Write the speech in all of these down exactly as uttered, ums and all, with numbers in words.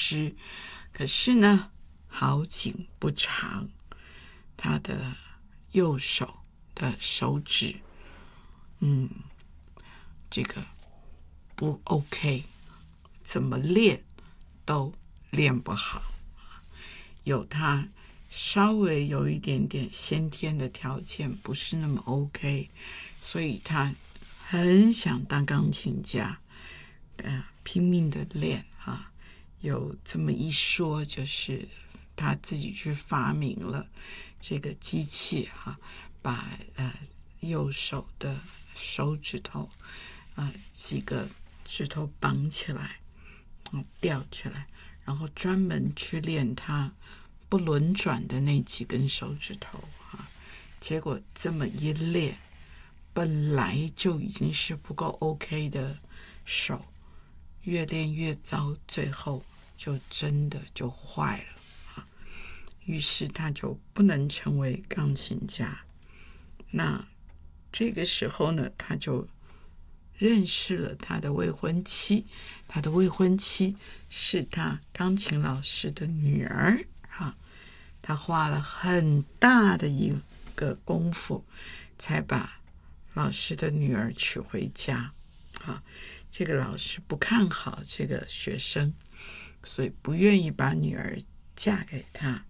师。可是呢，好景不长，他的右手的手指，嗯，这个不 OK， 怎么练都练不好。有他稍微有一点点先天的条件不是那么 OK， 所以他很想当钢琴家，呃，拼命的练啊。有这么一说，就是他自己去发明了这个机器哈、啊，把呃右手的手指头啊、呃、几个指头绑起来，嗯，吊起来，然后专门去练他不轮转的那几根手指头啊。结果这么一练，本来就已经是不够 OK 的手，越练越糟，最后就真的就坏了啊。于是他就不能成为钢琴家。那这个时候呢，他就认识了他的未婚妻，他的未婚妻是他钢琴老师的女儿哈。他花了很大的一个功夫，才把老师的女儿娶回家啊。这个老师不看好这个学生，所以不愿意把女儿嫁给他。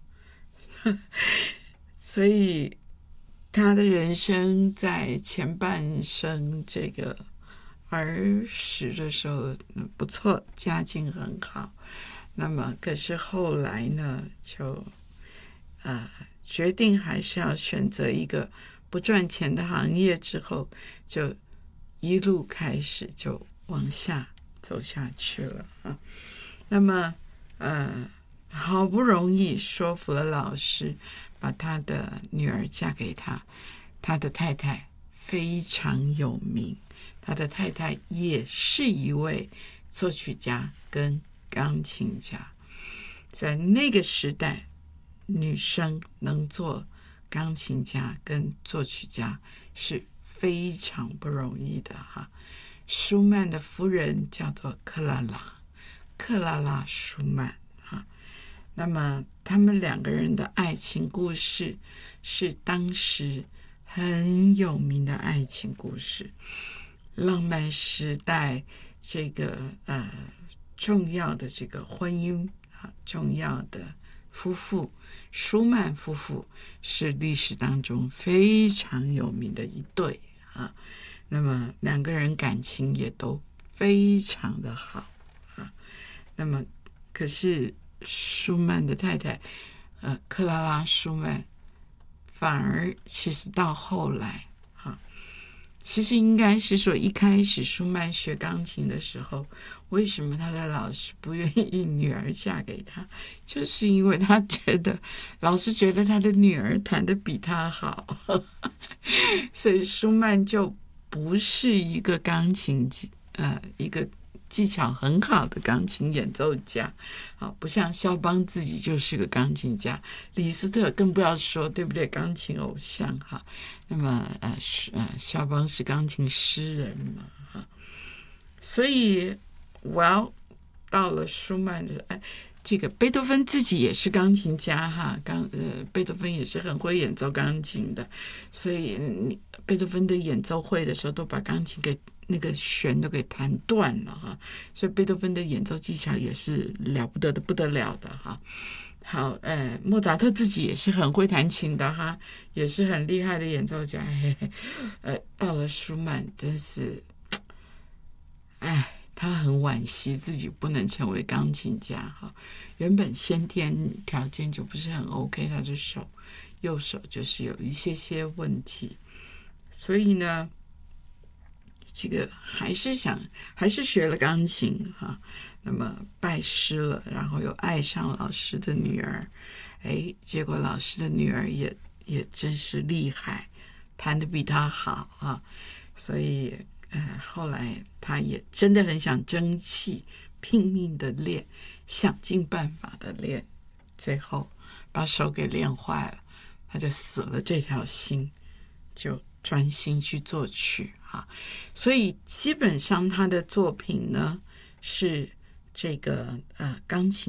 所以他的人生在前半生这个儿时的时候不错，家境很好。那么可是后来呢，就呃决定还是要选择一个不赚钱的行业，之后就一路开始就往下走下去了啊。那么呃好不容易说服了老师把他的女儿嫁给他，他的太太非常有名，他的太太也是一位作曲家跟钢琴家。在那个时代，女生能做钢琴家跟作曲家是非常不容易的哈。舒曼的夫人叫做克拉拉，克拉拉舒曼哈。那么他们两个人的爱情故事是当时很有名的爱情故事，浪漫时代这个呃重要的这个婚姻啊，重要的夫妇，舒曼夫妇是历史当中非常有名的一对啊。那么两个人感情也都非常的好啊。那么可是舒曼的太太呃克拉拉舒曼反而其实到后来啊，其实应该是说一开始舒曼学钢琴的时候，为什么他的老师不愿意女儿嫁给他，就是因为他觉得老师觉得他的女儿弹得比他好所以舒曼就不是一个钢琴呃一个技巧很好的钢琴演奏家，好，不像肖邦自己就是个钢琴家，李斯特更不要说，对不对？钢琴偶像哈。那么呃呃，肖邦是钢琴诗人嘛哈。所以我要到了舒曼的哎，这个贝多芬自己也是钢琴家哈，钢呃贝多芬也是很会演奏钢琴的，所以你贝多芬的演奏会的时候都把钢琴给那个弦都给弹断了哈，所以贝多芬的演奏技巧也是了不得的不得了的哈。好，呃，莫扎特自己也是很会弹琴的哈，也是很厉害的演奏家。嘿嘿，呃，到了舒曼，真是，哎，他很惋惜自己不能成为钢琴家哈。原本先天条件就不是很 OK， 他的手，右手就是有一些些问题，所以呢。这个还是想还是学了钢琴哈，那么拜师了，然后又爱上老师的女儿，哎，结果老师的女儿也也真是厉害，弹得比他好啊，所以呃后来他也真的很想争气，拼命的练，想尽办法的练，最后把手给练坏了，他就死了这条心，就专心去作曲啊，所以基本上他的作品呢是这个呃钢琴。